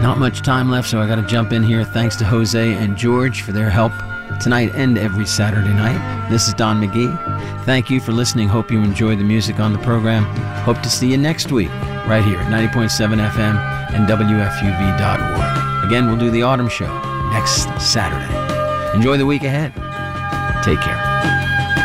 Not much time left, so I got to jump in here. Thanks to Jose and George for their help tonight and every Saturday night. This is Don McGee. Thank you for listening. Hope you enjoy the music on the program. Hope to see you next week right here at 90.7 FM and WFUV.org. Again, we'll do the Autumn Show next Saturday. Enjoy the week ahead. Take care.